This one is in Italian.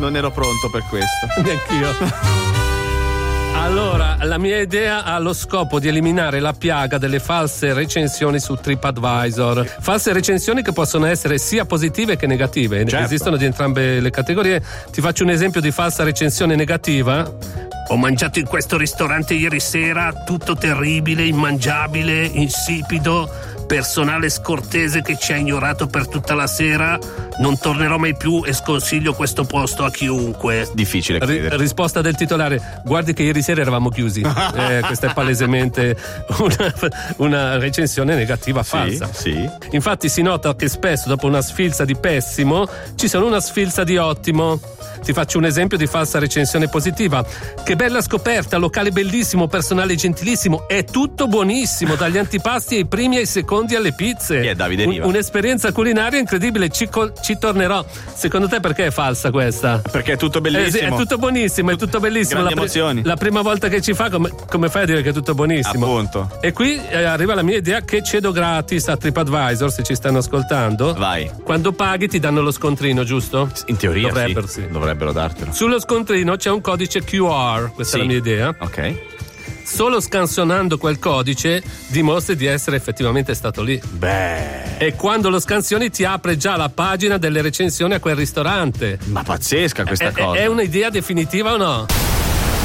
Non ero pronto per questo. Neanch'io. Allora, la mia idea ha lo scopo di eliminare la piaga delle false recensioni su TripAdvisor. False recensioni che possono essere sia positive che negative. Certo. Esistono di entrambe le categorie. Ti faccio un esempio di falsa recensione negativa. Ho mangiato in questo ristorante ieri sera, tutto terribile, immangiabile, insipido, personale scortese che ci ha ignorato per tutta la sera. Non tornerò mai più e sconsiglio questo posto a chiunque. Difficile credere. Risposta del titolare: guardi che ieri sera eravamo chiusi. Questa è palesemente una recensione negativa falsa. Sì. Infatti si nota che spesso dopo una sfilza di pessimo ci sono una sfilza di ottimo. Ti faccio un esempio di falsa recensione positiva. Che bella scoperta, locale bellissimo, personale gentilissimo, è tutto buonissimo, dagli antipasti ai primi ai secondi alle pizze. Chi è Davide Riva? Un'esperienza culinaria incredibile, ci tornerò. Secondo te perché è falsa questa? Perché è tutto bellissimo. Sì, è tutto buonissimo, è tutto bellissimo. Grandi emozioni. La prima volta che ci fa, come fai a dire che è tutto buonissimo? Appunto. E qui arriva la mia idea che cedo gratis a TripAdvisor, se ci stanno ascoltando. Vai. Quando paghi ti danno lo scontrino, giusto? In teoria Dovrebbero, sì. Dovrebbero dartelo. Sullo scontrino c'è un codice QR, questa è la mia idea. Ok. Solo scansionando quel codice dimostri di essere effettivamente stato lì. Beh. E quando lo scansioni ti apre già la pagina delle recensioni a quel ristorante. Ma pazzesca questa cosa. È un'idea definitiva o no?